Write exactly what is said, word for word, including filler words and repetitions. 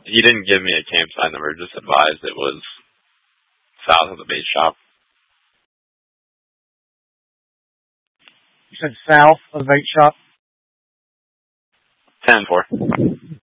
He didn't give me a campsite number, just advised it was south of the bait shop. You said south of the bait shop? ten four.